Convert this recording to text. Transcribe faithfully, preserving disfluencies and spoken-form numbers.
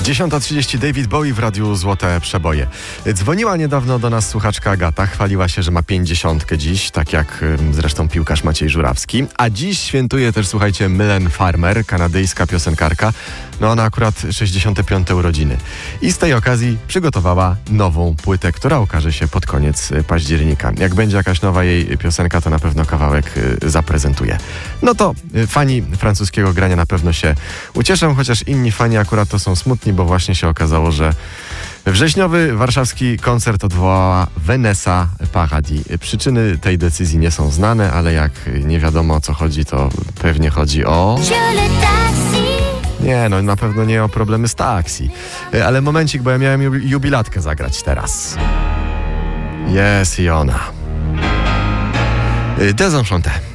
dziesiąta trzydzieści David Bowie w Radiu Złote Przeboje. Dzwoniła niedawno do nas słuchaczka Agata. Chwaliła się, że ma pięćdziesiątkę dziś, tak jak zresztą piłkarz Maciej Żurawski. A dziś świętuje też, słuchajcie, Mylene Farmer, kanadyjska piosenkarka. No ona akurat sześćdziesiąte piąte urodziny. I z tej okazji przygotowała nową płytę, która ukaże się pod koniec października. Jak będzie jakaś nowa jej piosenka, to na pewno kawałek zaprezentuje. No to fani francuskiego grania na pewno się ucieszą, chociaż inni fani akurat to są smutni, bo właśnie się okazało, że wrześniowy warszawski koncert odwołała Vanessa Paradis. Przyczyny tej decyzji nie są znane, ale jak nie wiadomo o co chodzi, to pewnie chodzi o... Nie, no na pewno nie o problemy z taksi. Ale momencik, bo ja miałem jubilatkę zagrać teraz. Jest i ona. Desenchanté.